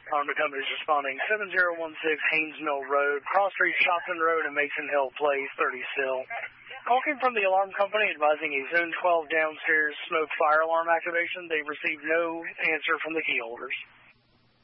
The company's responding 7016 Haynes Mill Road, Cross Street, Shopton Road, and Mason Hill Place, 30 Sill. Call came from the alarm company advising a Zone 12 downstairs smoke fire alarm activation. They received no answer from the key holders.